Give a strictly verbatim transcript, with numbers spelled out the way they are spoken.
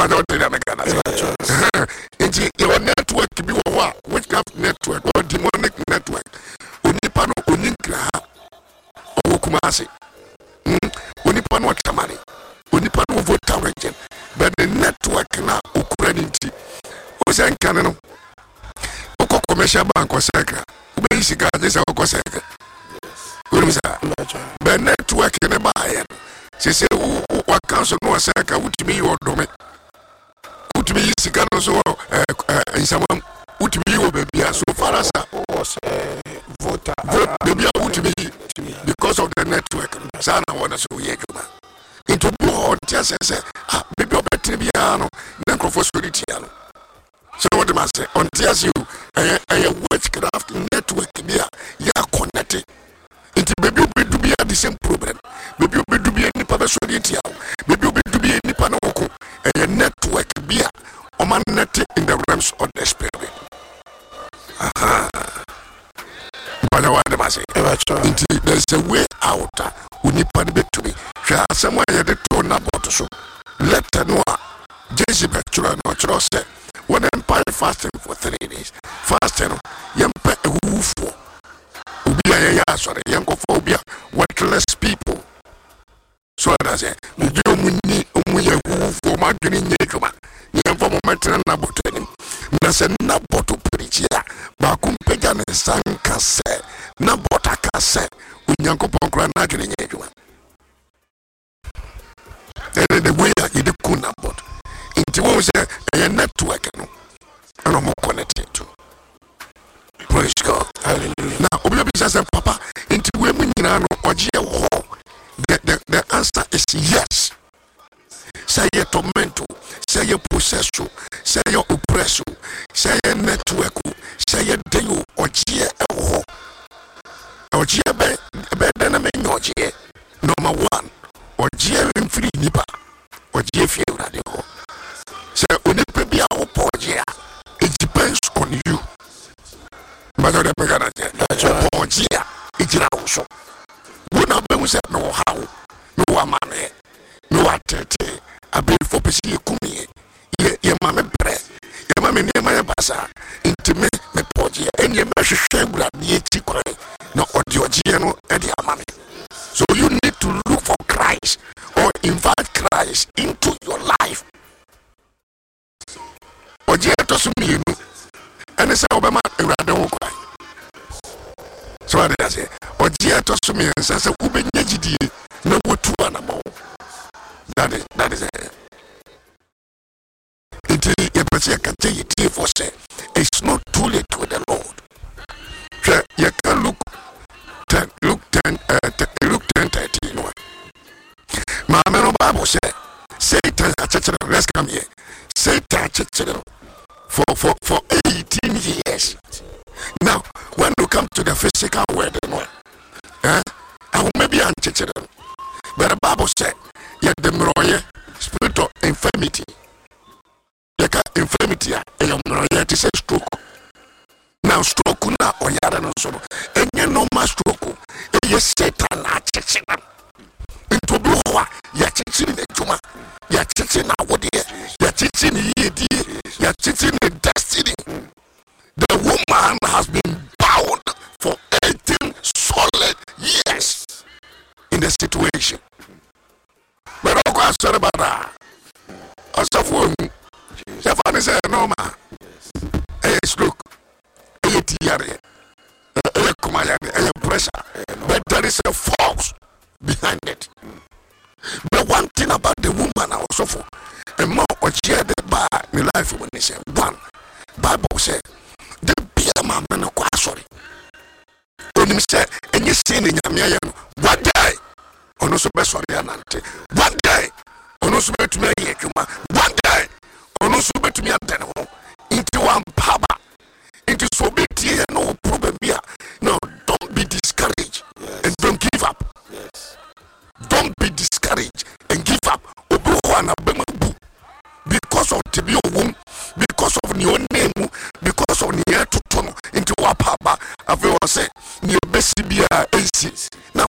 but don't tell me Ghana. Into your network be what witchcraft network or demonic network. Unipano Uninkra Okumasi. Unipano Chamani. Unipano voter region. But the network na Ukrainity. Osan Canano. Oko commercial bank or secret. Ubisika, this is Oko secret. The network in the buy. She said, what council no secret would be your domain. Would be Sicano so in someone would be your baby so far as I was voter. Baby would be because of the network. Sana wanna so ye. Into blood, just say, ah, baby, better be ano, necrophosphoritiano. So what am I say? On T S U, a witchcraft network, you are connected. Into baby, you be to be the same problem. Baby, you be to be any perversity. Baby, you be to be any panoko. A network, be a man netted in the realms of the spirit. Aha. But what am I saying? There's a way out. We need to be. Somewhere you did to Naboto so. Let the noir. Jezebel children or say, when empire fasting for three days. Fasting, young pet a woof. Ubia, sorry, young phobia, worthless people. So I say, we don't need only a woof for my green yakuma. Young for momentum Naboto. Nasa Naboto preacher. Bakum Pegan and San Casse. Nabota Casse. Unyanko Pograna green yakuma. Then the way that you do kuna bot into what was a network and I'm more connected to. Praise God. Hallelujah. Now, Obi says, Papa, into women in an ordeal. The the answer is yes. Say your tormento, say your possession, say your oppression, say your network, say your deal or G O. Or G A better than a man, number one. Or G M free nipa or G F U radio. So when it be our podia, it depends on you. But on the Pegana, podia, it's also. When I be said no how, no amane, no atete, I be for Pessi Kumi, ye mamma bre, ye mamma near my bassa, intimate me podia, and ye measure shame ye tikore, no audio geno and the amane. So you need to look for Christ or invite Christ into your life. Or to me, and it's Obama rather cry. So what did I say? Or to me and says, Uben Yajidi, no what to animal. That is that is it. It for say, it's not too late with the Lord. You can look. Luke ten, uh, Luke ten thirteen. My man, Bible said, Satan, let's come here. Satan, for for for eighteen years. Now, when you come to the physical world, eh, I will maybe unchurched. But the Bible said, yet the royal spirit of infirmity, like infirmity, and is a stroke. Now, stroke now, or yada so, and you know my stroke. Yes, Satan, I teach him. Into blue, you're teaching the Juma, you're teaching our dear, you're teaching ye, you're teaching the destiny. The woman has been bound for eighteen solid years in the situation. But I'll go sorry about that. I saw for him. Stefan is a normal. Hey, stroke. Hey, Tiare. Hey, pressure. But there is a force behind it. But one thing about the woman I also for a more or share the bar in life when they say one Bible said the be a man no sorry. When you say and you see in your one day on also best sorry anante one day on also bet me one day on also bet me into one power into so big no problem here. No, don't be discouraged and don't give up. Yes. Don't be discouraged and give up. Because of the womb, because of your name, because of the air to turn into a papa. I've say, near Bessibia A C.